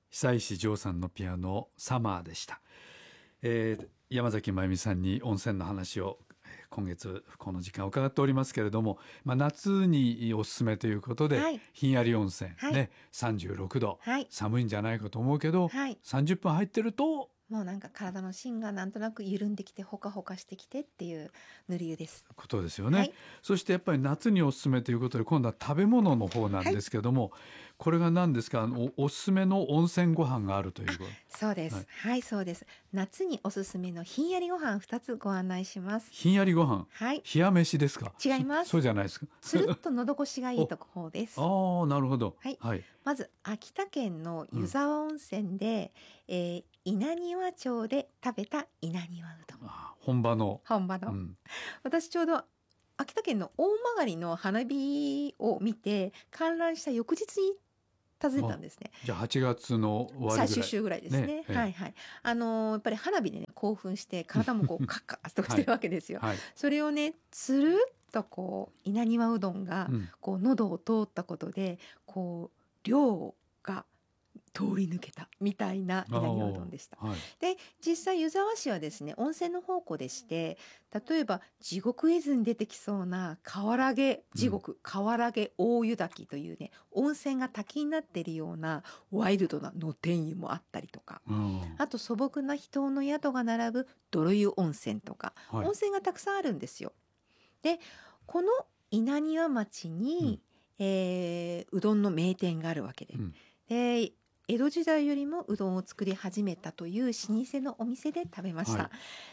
久石譲さんのピアノサマーでした。山崎真由美さんに温泉の話を今月この時間伺っておりますけれども、夏におすすめということで、 はい、 ひんやり温泉、 はいね、36度、 はい、 寒いんじゃないかと思うけど、 はい。 30分入ってるともうなんか体の芯がなんとなく緩んできてほかほかしてきてっていう塗り湯です。 ことですよね、 はい、 そしてやっぱり夏におすすめということで、今度は食べ物の方なんですけども、これが何ですか？おすすめの温泉ご飯があるということ。 そうです。はい、そうです。夏におすすめのひんやりご飯2つご案内します。 ひんやりご飯、 はい、 冷や飯ですか？ 違います。 そうじゃないですか？ つるっと喉越しがいいところです。 ああ、なるほど。 はい、 はい。 まず秋田県のうん。 湯沢温泉で、稲庭町で食べた稲庭うどん。 本場の。 本場の。 うん。 私ちょうど秋田県の大曲の花火を見て観覧した翌日に訪ねたんですね。 じゃあ8月の終わりぐらい。 最終週ぐらいですね。はいはい。やっぱり花火でね興奮して体もこうカッカッとしてるわけですよ。 はい。 それをねつるっとこう稲庭うどんがこう喉を通ったことでこう量が通り抜けたみたいな稲庭うどんでした。 はい。 で実際湯沢市はですね温泉の宝庫でして、例えば地獄絵図に出てきそうな河原毛地獄、河原毛大湯滝というね温泉が滝になっているようなワイルドな野天湯もあったりとか、あと素朴な秘湯の宿が並ぶ泥湯温泉とか、 はい。 温泉がたくさんあるんですよ。でこの稲庭町に、うどんの名店があるわけで、で江戸時代よりもうどんを作り始めたという老舗のお店で食べました。 はい。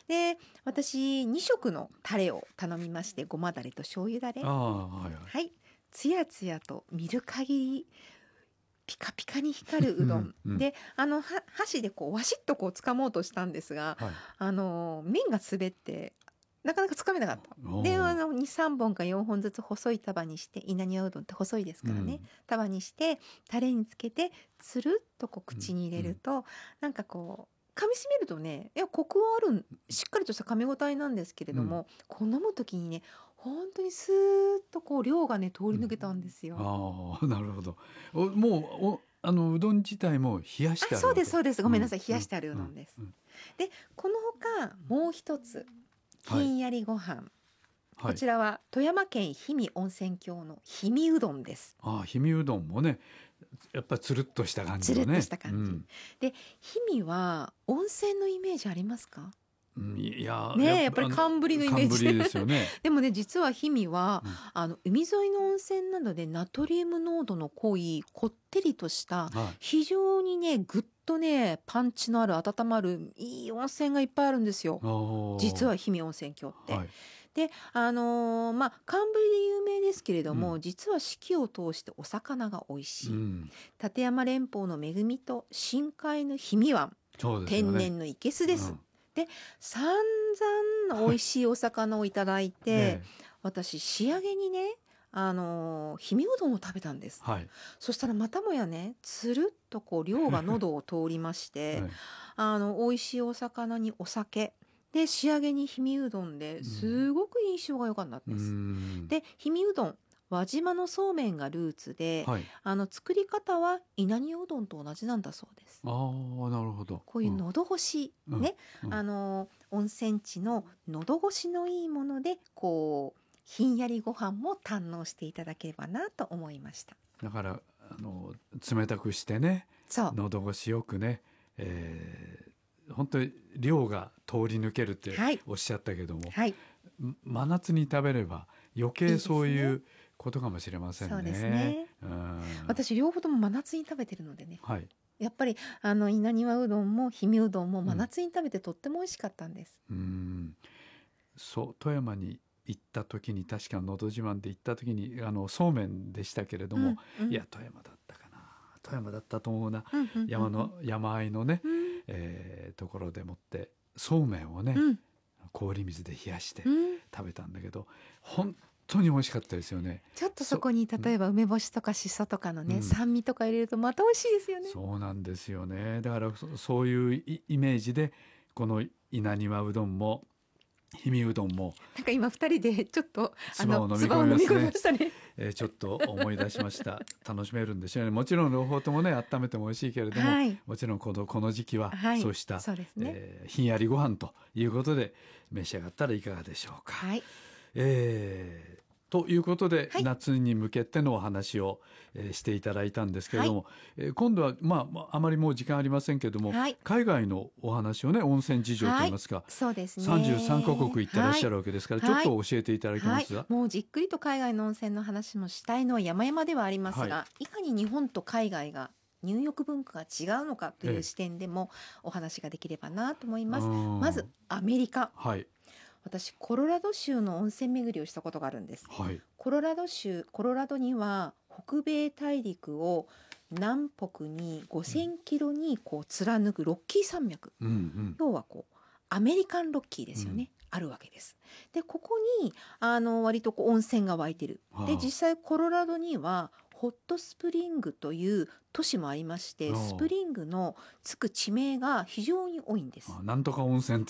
で私2色のタレを頼みまして、ごまだれと醤油だれ。 はいはい。 はい、つやつやと見る限りピカピカに光るうどん、で箸でこうわしっとこう掴もうとしたんですが、 はい。 麺が滑ってなかなかつかめなかった。で2、3本か4本ずつ細い束にして、稲庭うどんって細いですからね、束にしてタレにつけてつるっとこう口に入れると、なんかこう噛み締めるとね、いやコクはある、しっかりとした噛み応えなんですけれども、こう飲む時にね本当にスーッとこう量がね通り抜けたんですよ。 なるほど。もううどん自体も冷やしてあるわけ。 そうですそうです。ごめんなさい、冷やしてあるうどんです。でこのほかもう一つひんやりご飯、こちらは富山県氷見温泉郷の氷見うどんです。 氷見うどんもね、やっぱりつるっとした感じのね。 つるっとした感じ、で氷見は温泉のイメージありますか？ いやね、やっぱり寒ぶりのイメージですよね。 でもね実は氷見は、海沿いの温泉などでナトリウム濃度の濃いこってりとした非常にねぐっとねパンチのある温まるいい温泉がいっぱいあるんですよ、実は氷見温泉郷って。で寒ぶりで有名ですけれども、実は四季を通してお魚が美味しい、立山連峰の恵みと深海の氷見湾、天然の生けすです。で散々美味しいお魚をいただいて、私仕上げにね氷見うどんを食べたんです、そしたらまたもやねつるっとこう量が喉を通りまして、美味しいお魚にお酒で仕上げに氷見うどんですごく印象が良かったんです。で氷見うどん輪島のそうめんがルーツで、作り方は稲庭うどんと同じなんだそうです。 なるほど。 こういう喉越し、ね、温泉地の喉越しのいいものでこうひんやりご飯も堪能していただければなと思いました。 だから冷たくしてね、喉越しよくね、本当に量が通り抜けるっておっしゃったけども、真夏に食べれば余計そういうことかもしれませんね。 そうですね。私両方とも真夏に食べてるのでね、やっぱり稲庭うどんも氷見うどんも真夏に食べてとっても美味しかったんです。 そう富山に行った時に、確かのど自慢で行った時にそうめんでしたけれども、いや富山だったかな、富山だったと思うな、山あいのね、ところでもってそうめんをね、氷水で冷やして食べたんだけど、本当に美味しかったですよね。 ちょっとそこに例えば梅干しとかしそとかのね、酸味とか入れるとまた美味しいですよね。 そうなんですよね。だからそういうイメージでこの稲庭うどんも氷見うどんもなんか今二人でちょっと唾を飲み唾を込みますね飲み込みま。したね。 ちょっと思い出しました。楽しめるんでしょうね。もちろん両方ともね温めても美味しいけれども、 はい、 もちろんこの時期ははい、 そうした、 そうですね。 ひんやりご飯ということで召し上がったらいかがでしょうか。 はい、 ということで、 はい夏に向けてのお話を、していただいたんですけれども、 は今度は、あまりもう時間ありませんけれども、 はい、 海外のお話をね、温泉事情といいますか、 そうですね。 33カ国行ってらっしゃるわけですから、 はいちょっと教えていただけますが。 はい、もうじっくりと海外の温泉の話もしたいのは山々ではありますが、いかに日本と海外が入浴文化が違うのかという視点でもお話ができればなと思います。まずアメリカ。 はい。 私コロラド州の温泉巡りをしたことがあるんです。 はい。 コロラドには北米大陸を南北に5000キロにこう貫くロッキー山脈、 うんうん。 要はこうアメリカンロッキーですよね、あるわけです。でここに割とこう温泉が湧いてる。で実際コロラドにはホットスプリングという都市もありまして、スプリングのつく地名が非常に多いんです。 なんとか温泉って